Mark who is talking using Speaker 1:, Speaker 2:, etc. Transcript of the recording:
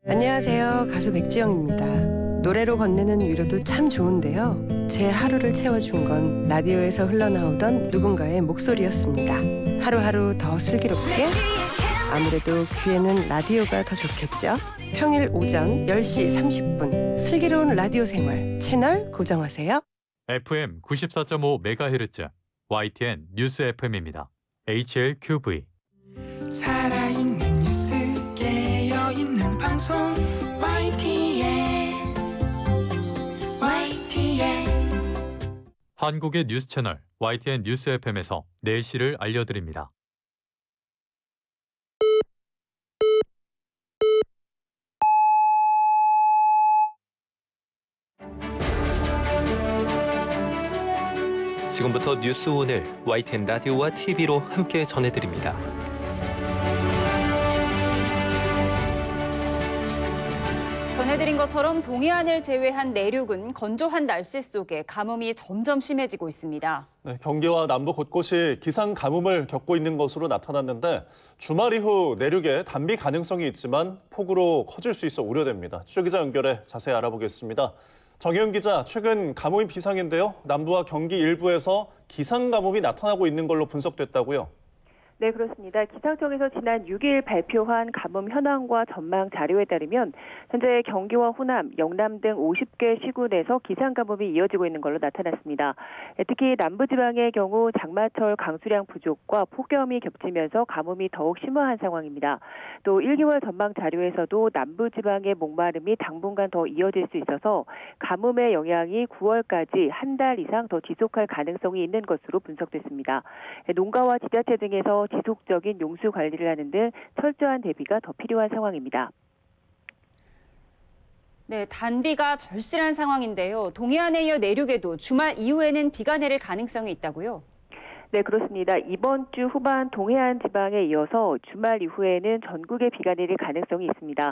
Speaker 1: 안녕하세요. 가수 백지영입니다. 노래로 건네는 위로도 참 좋은데요. 제 하루를 채워준 건 라디오에서 흘러나오던 누군가의 목소리였습니다. 하루하루 더 슬기롭게, 아무래도 귀에는 라디오가 더 좋겠죠. 평일 오전 10시 30분 슬기로운 라디오 생활 채널 고정하세요.
Speaker 2: FM 94.5MHz YTN 뉴스 FM입니다. HLQV.
Speaker 3: 살아있는 뉴스 깨어있는 방송 YTN
Speaker 2: 한국의 뉴스 채널 YTN 뉴스 FM에서 4시를 알려드립니다.
Speaker 4: 지금부터 뉴스 오늘 YTN 라디오와 TV로 함께 전해드립니다.
Speaker 5: 전해드린 것처럼 동해안을 제외한 내륙은 건조한 날씨 속에 가뭄이 점점 심해지고 있습니다.
Speaker 6: 네, 경기와 남부 곳곳이 기상 가뭄을 겪고 있는 것으로 나타났는데 주말 이후 내륙에 단비 가능성이 있지만 폭우로 커질 수 있어 우려됩니다. 취재 기자 연결해 자세히 알아보겠습니다. 정혜은 기자, 최근 가뭄이 비상인데요. 남부와 경기 일부에서 기상 가뭄이 나타나고 있는 걸로 분석됐다고요?
Speaker 7: 네, 그렇습니다. 기상청에서 지난 6일 발표한 가뭄 현황과 전망 자료에 따르면 현재 경기와 호남, 영남 등 50개 시군에서 기상 가뭄이 이어지고 있는 걸로 나타났습니다. 특히 남부지방의 경우 장마철 강수량 부족과 폭염이 겹치면서 가뭄이 더욱 심화한 상황입니다. 또 1개월 전망 자료에서도 남부지방의 목마름이 당분간 더 이어질 수 있어서 가뭄의 영향이 9월까지 한 달 이상 더 지속할 가능성이 있는 것으로 분석됐습니다. 농가와 지자체 등에서 지속적인 용수 관리를 하는 등 철저한 대비가 더 필요한 상황입니다.
Speaker 5: 네, 단비가 절실한 상황인데요. 동해안에 이어 내륙에도 주말 이후에는 비가 내릴 가능성이 있다고요?
Speaker 7: 네, 그렇습니다. 이번 주 후반 동해안 지방에 이어서 주말 이후에는 전국에 비가 내릴 가능성이 있습니다.